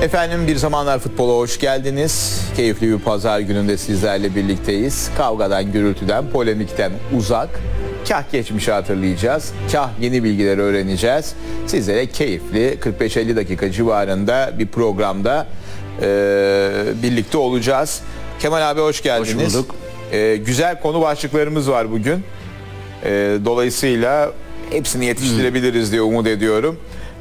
Efendim bir zamanlar futbola hoş geldiniz. Keyifli bir pazar gününde sizlerle birlikteyiz. Kavgadan, gürültüden, polemikten uzak. Kah geçmişi hatırlayacağız. Kah yeni bilgileri öğreneceğiz. Sizlere keyifli 45-50 dakika civarında bir programda birlikte olacağız. Kemal abi hoş geldiniz. Hoş bulduk. Güzel konu başlıklarımız var bugün. Dolayısıyla hepsini yetiştirebiliriz diye umut ediyorum.